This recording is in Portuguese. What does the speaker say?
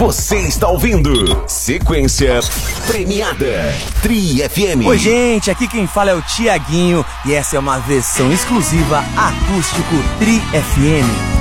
Você está ouvindo Sequência Premiada Tri FM. Oi, gente, aqui quem fala é o Tiaguinho e essa é uma versão exclusiva acústico Tri FM.